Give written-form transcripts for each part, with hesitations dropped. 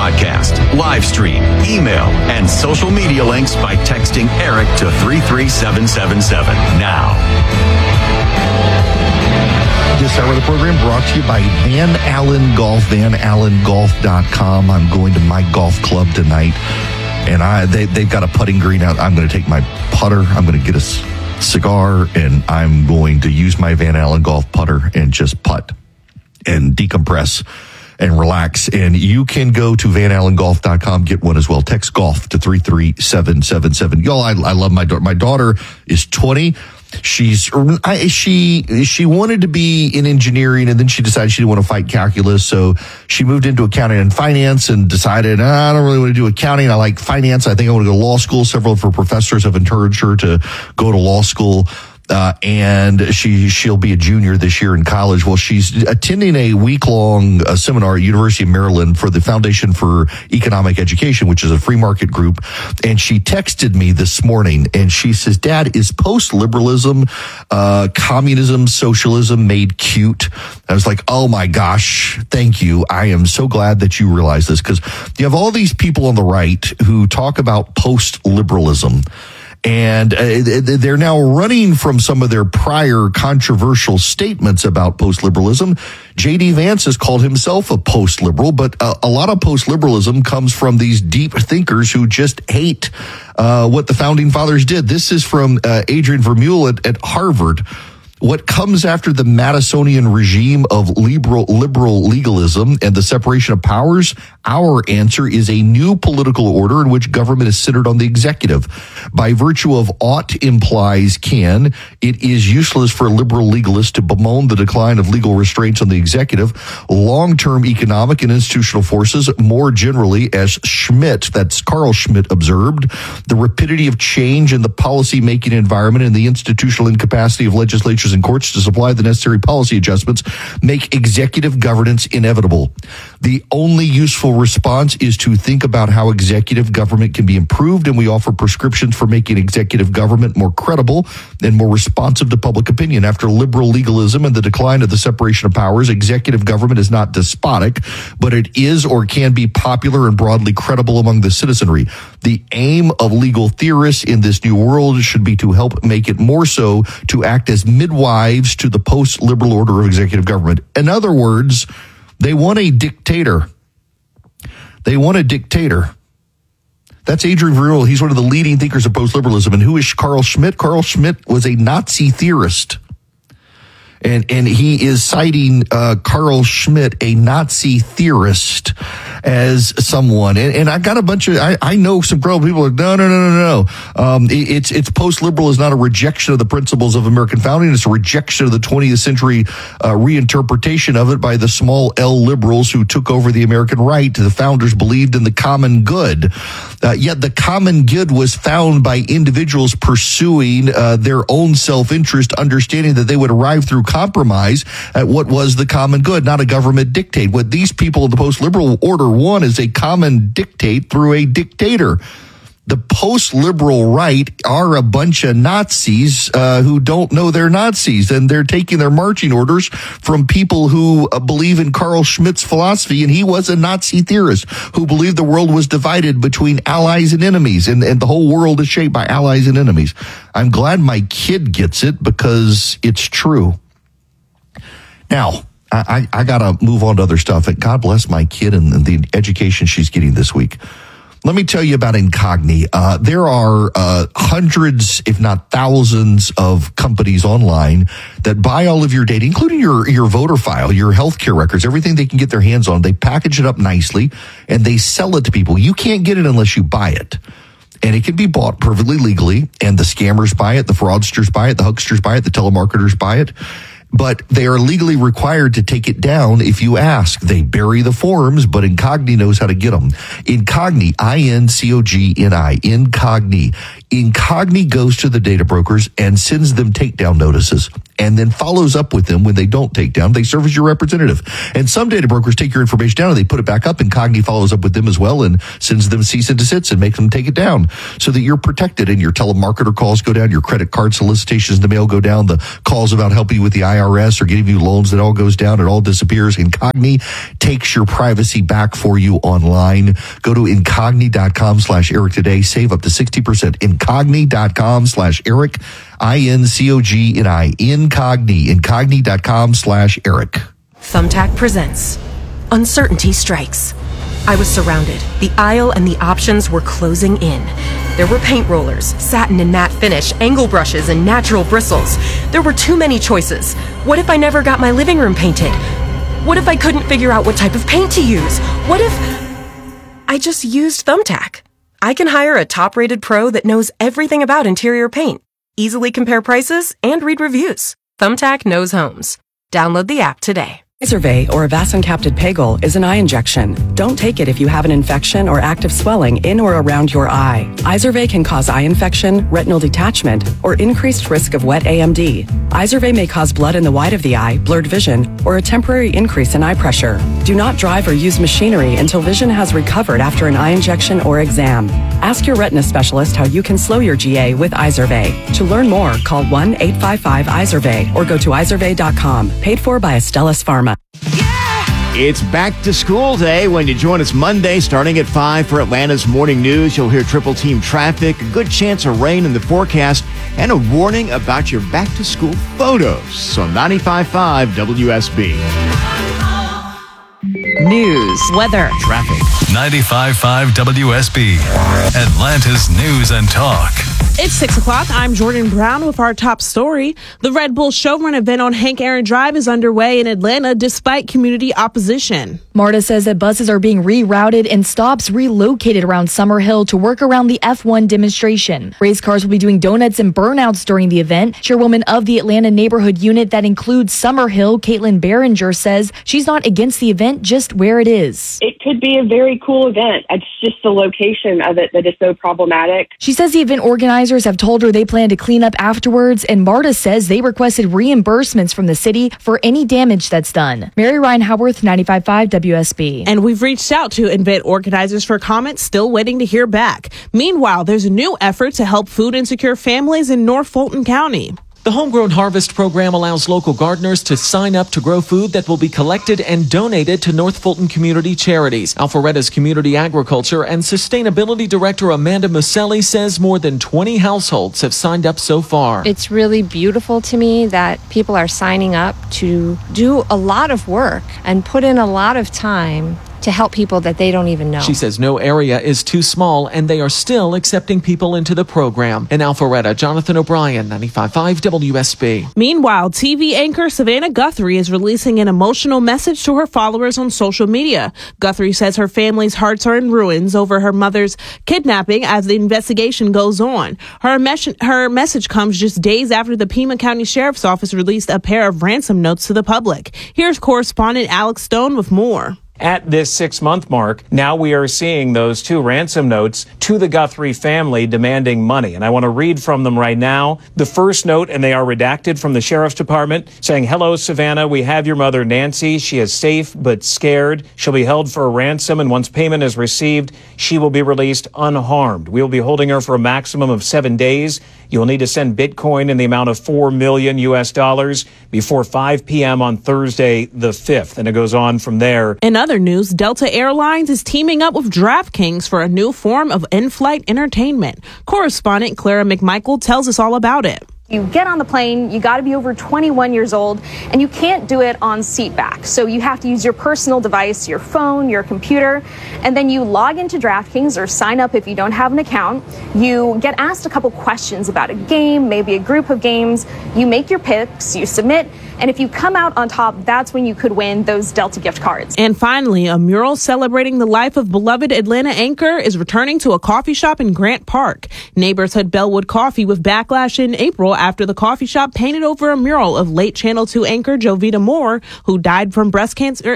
podcast, live stream, email, and social media links by texting Eric to 33777 now. This hour of the program brought to you by Van Allen Golf, vanallengolf.com. I'm going to my golf club tonight, and they've got a putting green out. I'm going to take my putter. I'm going to get a cigar, and I'm going to use my Van Allen golf putter and just putt and decompress and relax. And you can go to vanallengolf.com, get one as well. Text golf to 33777. Y'all, I love my daughter. My daughter is 20. She wanted to be in engineering, and then she decided she didn't want to fight calculus, so she moved into accounting and finance and decided, I don't really want to do accounting. I like finance. I think I want to go to law school. Several of her professors have encouraged her to go to law school. And she'll be a junior this year in college. Well, she's attending a week-long seminar at University of Maryland for the Foundation for Economic Education, which is a free market group. And she texted me this morning, and she says, Dad, is post-liberalism, communism, socialism made cute? I was like, oh my gosh, thank you. I am so glad that you realize this, because you have all these people on the right who talk about post-liberalism. And they're now running from some of their prior controversial statements about post-liberalism. J.D. Vance has called himself a post-liberal, but a lot of post-liberalism comes from these deep thinkers who just hate what the founding fathers did. This is from Adrian Vermeule at Harvard. What comes after the Madisonian regime of liberal legalism and the separation of powers? Our answer is a new political order in which government is centered on the executive. By virtue of ought implies can, it is useless for liberal legalists to bemoan the decline of legal restraints on the executive. Long-term economic and institutional forces, more generally, as that's Carl Schmitt observed, the rapidity of change in the policy-making environment and the institutional incapacity of legislatures and courts to supply the necessary policy adjustments make executive governance inevitable. The only useful response is to think about how executive government can be improved, and we offer prescriptions for making executive government more credible and more responsive to public opinion. After liberal legalism and the decline of the separation of powers, executive government is not despotic, but it is or can be popular and broadly credible among the citizenry. The aim of legal theorists in this new world should be to help make it more so to act as midwives to the post-liberal order of executive government. In other words, they want a dictator. They want a dictator. That's Adrian Vermeule. He's one of the leading thinkers of post-liberalism. And who is Carl Schmitt? Carl Schmitt was a Nazi theorist. And he is citing Carl Schmitt, a Nazi theorist, as someone. And I got a bunch of, I know some credible people are like, no. It's post-liberal is not a rejection of the principles of American founding. It's a rejection of the 20th century reinterpretation of it by the small L liberals who took over the American right. The founders believed in the common good. Yet the common good was found by individuals pursuing their own self-interest, understanding that they would arrive through compromise at what was the common good, not a government dictate. What these people in the post-liberal order want is a common dictate through a dictator. The post-liberal right are a bunch of Nazis who don't know they're Nazis, and they're taking their marching orders from people who believe in Carl Schmitt's philosophy, and he was a Nazi theorist who believed the world was divided between allies and enemies, and the whole world is shaped by allies and enemies. I'm glad my kid gets it because it's true. Now, I got to move on to other stuff. God bless my kid and the education she's getting this week. Let me tell you about Incogni. There are hundreds, if not thousands, of companies online that buy all of your data, including your voter file, your healthcare records, everything they can get their hands on. They package it up nicely, and they sell it to people. You can't get it unless you buy it. And it can be bought perfectly legally, and the scammers buy it, the fraudsters buy it, the hucksters buy it, the telemarketers buy it. But they are legally required to take it down if you ask. They bury the forms, but Incogni knows how to get them. Incogni, I-N-C-O-G-N-I, Incogni. Incogni goes to the data brokers and sends them takedown notices. and then follows up with them when they don't take down. They serve as your representative. And some data brokers take your information down and they put it back up, and Cogni follows up with them as well and sends them cease and desist and makes them take it down so that you're protected, and your telemarketer calls go down, your credit card solicitations in the mail go down, the calls about helping you with the IRS or getting you loans, that all goes down, it all disappears. Incogni takes your privacy back for you online. Go to incogni.com/Eric today. Save up to 60%. Incogni.com/Eric. INCOGNI. Incogni. Incogni.com/Eric. Thumbtack presents Uncertainty Strikes. I was surrounded. The aisle and the options were closing in. There were paint rollers, satin and matte finish, angle brushes, and natural bristles. There were too many choices. What if I never got my living room painted? What if I couldn't figure out what type of paint to use? What if I just used Thumbtack? I can hire a top-rated pro that knows everything about interior paint, easily compare prices, and read reviews. Thumbtack knows homes. Download the app today. Izervay, or vasoncaptid pagel, is an eye injection. Don't take it if you have an infection or active swelling in or around your eye. Izervay can cause eye infection, retinal detachment, or increased risk of wet AMD. Izervay may cause blood in the white of the eye, blurred vision, or a temporary increase in eye pressure. Do not drive or use machinery until vision has recovered after an eye injection or exam. Ask your retina specialist how you can slow your GA with Izervay. To learn more, call 1-855-IZERVAY or go to izervay.com. Paid for by Astellas Pharma. It's back to school day when you join us Monday starting at 5 for Atlanta's morning news. You'll hear triple team traffic, a good chance of rain in the forecast, and a warning about your back to school photos on 95.5 WSB. News, weather, Traffic. 95.5 WSB, Atlanta's News and Talk. It's 6 o'clock. I'm Jordan Brown with our top story. The Red Bull Showrun event on Hank Aaron Drive is underway in Atlanta despite community opposition. MARTA says that buses are being rerouted and stops relocated around Summerhill to work around the F1 demonstration. Race cars will be doing donuts and burnouts during the event. Chairwoman of the Atlanta neighborhood unit that includes Summerhill, Caitlin Behringer, says she's not against the event, just where it is. It could be a very cool event. It's just the location of it that is so problematic. She says the event organizers have told her they plan to clean up afterwards, and MARTA says they requested reimbursements from the city for any damage that's done. Mary Ryan Howarth, 95.5 WSB. And we've reached out to event organizers for comments, still waiting to hear back. Meanwhile, there's a new effort to help food insecure families in North Fulton County. The Homegrown Harvest program allows local gardeners to sign up to grow food that will be collected and donated to North Fulton community charities. Alpharetta's Community Agriculture and Sustainability Director Amanda Muselli says more than 20 households have signed up so far. It's really beautiful to me that people are signing up to do a lot of work and put in a lot of time to help people that they don't even know. She says no area is too small and they are still accepting people into the program. In Alpharetta, Jonathan O'Brien, 95.5 WSB. Meanwhile, TV anchor Savannah Guthrie is releasing an emotional message to her followers on social media. Guthrie says her family's hearts are in ruins over her mother's kidnapping as the investigation goes on. Her message comes just days after the Pima County Sheriff's Office released a pair of ransom notes to the public. Here's correspondent Alex Stone with more. At this 6-month mark, now we are seeing those 2 ransom notes to the Guthrie family demanding money. And I want to read from them right now. The first note, and they are redacted from the Sheriff's Department, saying, "Hello, Savannah. We have your mother, Nancy. She is safe but scared. She'll be held for a ransom, and once payment is received, she will be released unharmed. We will be holding her for a maximum of 7 days. You will need to send Bitcoin in the amount of $4 million before 5 p.m. on Thursday, the 5th. And it goes on from there. In other news, Delta Airlines is teaming up with DraftKings for a new form of in-flight entertainment. Correspondent Clara McMichael tells us all about it. You get on the plane, you got to be over 21 years old, and you can't do it on seat back. So you have to use your personal device, your phone, your computer, and then you log into DraftKings or sign up if you don't have an account. You get asked a couple questions about a game, maybe a group of games. You make your picks, you submit, and if you come out on top, that's when you could win those Delta gift cards. And finally, a mural celebrating the life of beloved Atlanta anchor is returning to a coffee shop in Grant Park. Neighbors had Bellwood Coffee with backlash in April after the coffee shop painted over a mural of late Channel 2 anchor Jovita Moore, who died from brain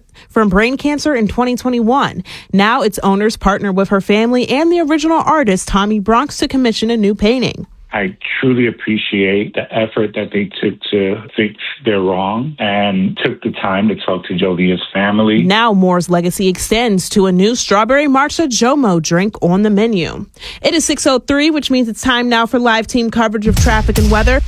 cancer in 2021. Now its owners partner with her family and the original artist Tommy Bronx to commission a new painting. I truly appreciate the effort that they took to fix their wrong and took the time to talk to Jolia's family. Now Moore's legacy extends to a new Strawberry Marcha Jomo drink on the menu. It is 6:03, which means it's time now for live team coverage of traffic and weather.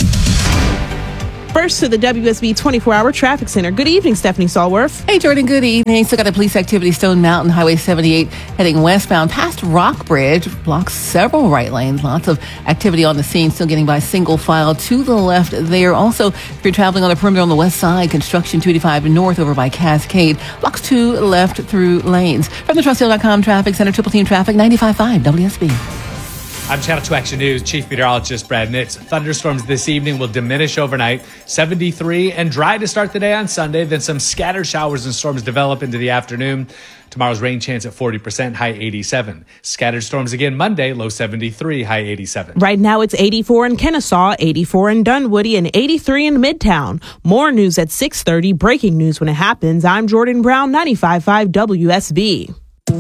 First to the WSB 24-hour traffic center. Good evening, Stephanie Stallworth. Hey, Jordan. Good evening. Still got the police activity. Stone Mountain Highway 78 heading westbound past Rockbridge. Blocks several right lanes. Lots of activity on the scene. Still getting by single file to the left there. Also, if you're traveling on the perimeter on the west side, construction 285 north over by Cascade. Blocks 2 left through lanes. From the TrustDeal.com Traffic Center, Triple Team Traffic, 95.5 WSB. I'm Channel 2 Action News Chief Meteorologist Brad Nitz. Thunderstorms this evening will diminish overnight. 73 and dry to start the day on Sunday. Then some scattered showers and storms develop into the afternoon. Tomorrow's rain chance at 40%, high 87. Scattered storms again Monday, low 73, high 87. Right now it's 84 in Kennesaw, 84 in Dunwoody, and 83 in Midtown. More news at 6:30. Breaking news when it happens. I'm Jordan Brown, 95.5 WSB.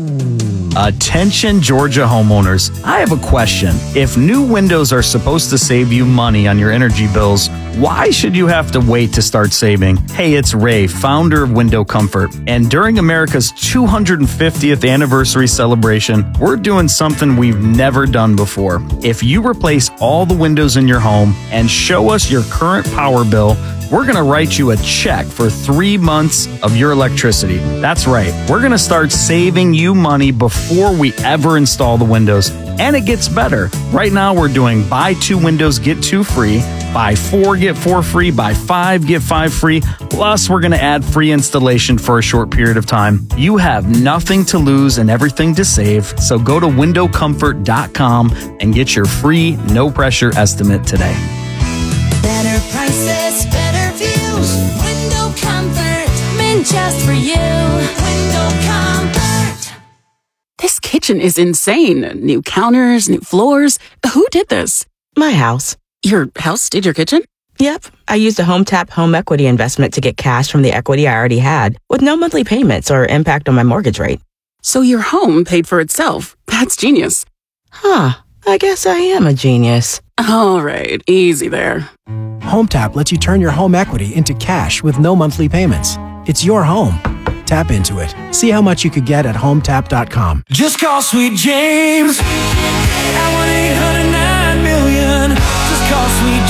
Attention Georgia homeowners, I have a question. If new windows are supposed to save you money on your energy bills, why should you have to wait to start saving? Hey, it's Ray, founder of Window Comfort. And during America's 250th anniversary celebration, we're doing something we've never done before. If you replace all the windows in your home and show us your current power bill, we're going to write you a check for 3 months of your electricity. That's right. We're going to start saving you money before we ever install the windows. And it gets better. Right now, we're doing buy 2 windows, get 2 free. Buy 4, get 4 free. Buy 5, get 5 free. Plus, we're going to add free installation for a short period of time. You have nothing to lose and everything to save. So go to windowcomfort.com and get your free, no-pressure estimate today. Better prices, better views. Window Comfort, meant just for you. Window Comfort. This kitchen is insane. New counters, new floors. Who did this? My house. Your house did your kitchen? Yep. I used a HomeTap home equity investment to get cash from the equity I already had, with no monthly payments or impact on my mortgage rate. So your home paid for itself. That's genius. Huh. I guess I am a genius. All right. Easy there. HomeTap lets you turn your home equity into cash with no monthly payments. It's your home. Tap into it. See how much you could get at HomeTap.com. Just call Sweet James at 1-800-9-million. Just call Sweet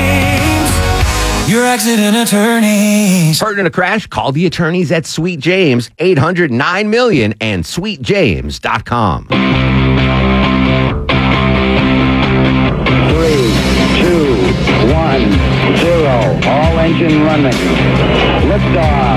James, your accident attorneys. Hurt in a crash? Call the attorneys at Sweet James, 800-9-million and sweetjames.com. 3, 2, 1, 0. All engine running. Liftoff.